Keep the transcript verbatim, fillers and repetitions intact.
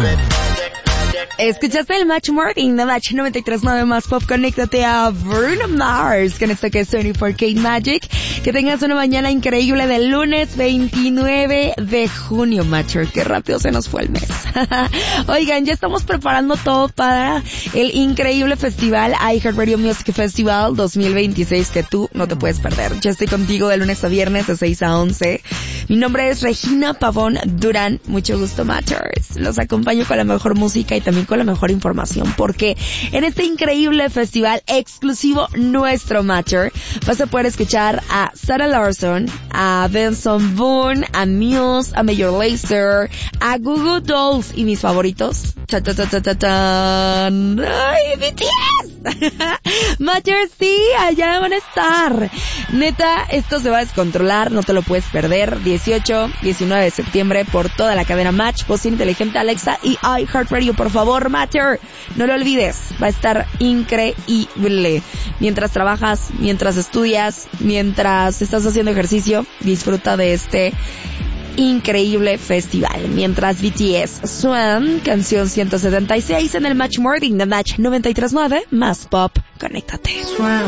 Escuchaste el Match Morning de Match noventa y tres punto nueve más Pop. Conéctate a Bruno Mars con esto que es veinticuatro K Magic. Que tengas una mañana increíble del lunes veintinueve de junio, Matcher. Qué rápido se nos fue el mes. Oigan, ya estamos preparando todo para el increíble festival iHeartRadio Music Festival dos mil veintiséis que tú no te puedes perder. Yo estoy contigo de lunes a viernes de seis a once. Mi nombre es Regina Pavón Durán. Mucho gusto, Matchers. Los acompaño con la mejor música y también con la mejor información, porque en este increíble festival exclusivo nuestro, Matcher, vas a poder escuchar a Sarah Larsson, a Benson Boone, a Muse, a Major Lazer, a Goo Goo Dolls y mis favoritos, ta ta ta ta ta tan, ¡ay, B T S! Matcher, sí, allá van a estar. Neta, esto se va a descontrolar, no te lo puedes perder. dieciocho, diecinueve de septiembre por toda la cadena Match, Bocina Inteligente, Alexa y iHeartRadio. Por favor, Matcher, no lo olvides, va a estar increíble. Mientras trabajas, mientras estudias, mientras estás haciendo ejercicio, disfruta de este increíble festival. Mientras B T S Swan, canción ciento setenta y seis en el Match Morning de Match noventa y tres punto nueve más Pop. Conéctate.